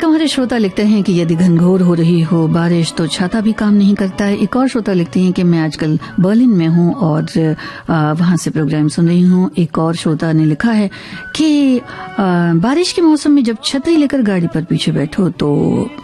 एक हमारे श्रोता लिखते हैं कि यदि घनघोर हो रही हो बारिश तो छाता भी काम नहीं करता है। एक और श्रोता लिखते हैं कि मैं आजकल बर्लिन में हूँ और वहां से प्रोग्राम सुन रही हूँ। एक और श्रोता ने लिखा है कि बारिश के मौसम में जब छतरी लेकर गाड़ी पर पीछे बैठो तो